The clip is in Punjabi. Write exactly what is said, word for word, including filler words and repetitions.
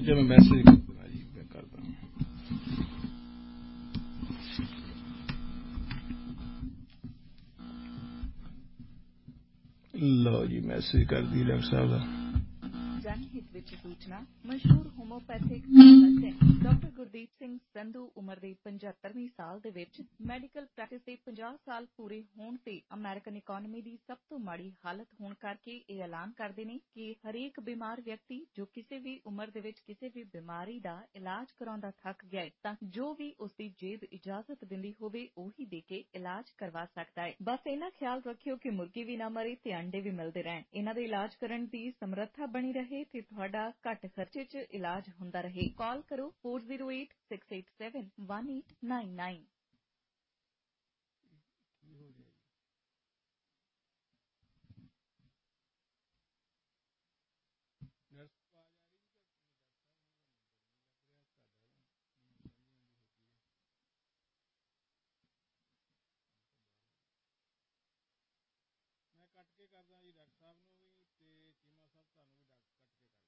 ਜੇ ਮੈਂ ਮੈਸੇਜ ਕਰ ਦੇਣਾ ਜੀ, ਮੈਂ ਕਰਦਾ ਲਓ ਜੀ, ਮੈਸੇਜ ਕਰਦੀ ਡਾਕਟਰ ਸਾਹਿਬ ਦਾ। ਜਨਹਿਤ ਵਿੱਚ ਸੂਚਨਾ। ਮਸ਼ਹੂਰ homeopathic consultant doctor Gurdeep Singh Sandhu ਉਮਰ ਦੇ ਪਝੱਤਰਵੇਂ ਸਾਲ ਦੇ ਵਿੱਚ ਮੈਡੀਕਲ ਪ੍ਰੈਕਟਿਸ ਦੇ ਪੰਜਾਹ ਸਾਲ ਪੂਰੇ ਹੋਣ ਤੇ ਅਮਰੀਕਨ ਇਕਾਨਮੀ ਦੀ ਸਭ ਤੋਂ ਮਾੜੀ ਹਾਲਤ ਹੋਣ ਕਰਕੇ ਇਹ ਐਲਾਨ ਕਰਦੇ ਨੇ ਕਿ ਹਰੇਕ ਬਿਮਾਰ ਵਿਅਕਤੀ ਜੋ ਕਿਸੇ ਵੀ ਉਮਰ ਦੇ ਵਿੱਚ ਕਿਸੇ ਵੀ ਬਿਮਾਰੀ ਦਾ ਇਲਾਜ ਕਰਾਉਂਦਾ ਥੱਕ ਗਿਆ ਹੈ ਤਾਂ ਜੋ ਵੀ ਉਸ ਦੀ ਜੇਬ ਇਜਾਜ਼ਤ ਦਿੰਦੀ ਹੋਵੇ ਉਹੀ ਦੇ ਕੇ ਇਲਾਜ ਕਰਵਾ ਸਕਦਾ ਹੈ। ਬਸ ਇਹਨਾਂ ਖਿਆਲ ਰੱਖਿਓ ਕਿ ਮੁਰਗੀ ਵੀ ਨਾ ਮਰੇ ਤੇ ਅੰਡੇ ਵੀ ਮਿਲਦੇ ਰਹਿਣ। ਇਹਨਾਂ ਦੇ ਇਲਾਜ ਕਰਨ ਦੀ ਸਮਰੱਥਾ ਬਣੀ ਰਹੇ ਤੇ ਤੁਹਾਡਾ ਘੱਟ ਖਰਚੇ 'ਚ ਇਲਾਜ ਹੁੰਦਾ ਰਹੇ। ਕਾਲ ਕਰੋ four zero eight six eight seven one eight nine nine। ਮੈਂ ਕੱਟ ਕੇ ਕਰਦਾ ਜੀ ਡਾਕਟਰ ਸਾਹਿਬ ਨੂੰ ਵੀ ਤੇ ਚੀਮਾ ਸਾਹਿਬ ਤੁਹਾਨੂੰ ਵੀ ਕੱਟ ਕੇ ਕਰਦਾ।